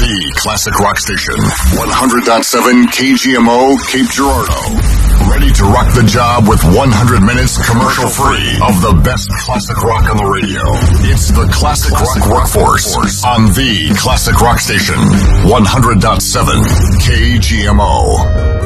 The Classic Rock Station, 100.7 KGMO, Cape Girardeau. Ready to rock the job with 100 minutes commercial-free of the best classic rock on the radio. It's the Classic Rock Workforce on The Classic Rock Station, 100.7 KGMO.